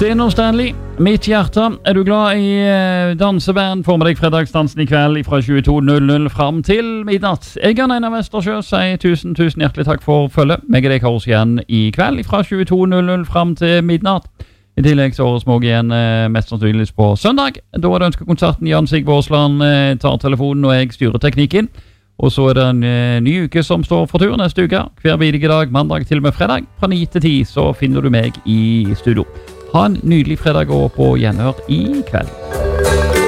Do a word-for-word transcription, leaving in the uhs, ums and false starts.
Steno Stanley, mitt hjerte. Er du glad i eh, danseband? Får med deg fredagsdansen i kveld fra tjueto null null frem til midnatt. Jeg er Einar Vestersjø, sier tusen, tusen hjertelig takk for følget. Meg og deg høres igjen i kveld fra tjueto null null frem til midnatt. I tillegg så høres vi igjen eh, mest sannsynlig på søndag. Da er det ønskekonserten Jan Sigve Aasland eh, tar telefonen og jeg styrer teknikken. Og så er det en eh, ny uke som står for tur neste uke. Hver vidige dag, mandag til og med fredag. Fra ni til ti så finner du meg i studio. Ha en nydelig fredag og på gjenhør i kveld.